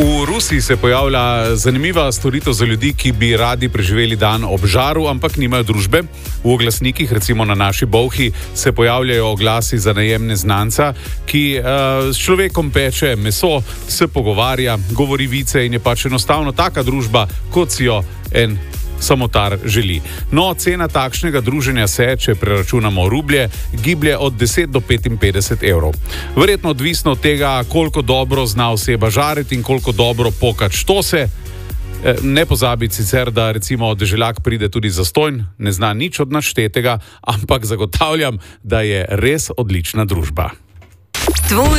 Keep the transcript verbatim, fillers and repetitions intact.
V Rusiji se pojavlja zanimiva storitev za ljudi, ki bi radi preživeli dan ob žaru, ampak nimajo družbe. V oglasnikih, recimo na naši Bolhi, se pojavljajo oglasi za najem neznanca, ki uh, s človekom peče meso, se pogovarja, govori vice in je pač enostavno taka družba, kot si jo en samotar želi. No, cena takšnega druženja se, če preračunamo rublje, giblje od deset do petinpetdeset evrov. Verjetno odvisno od tega, koliko dobro zna oseba žariti in koliko dobro pokati štose. Ne pozabiti sicer, da recimo deželjak pride tudi zastonj, ne zna nič od naštetega, ampak zagotavljam, da je res odlična družba. Tvoj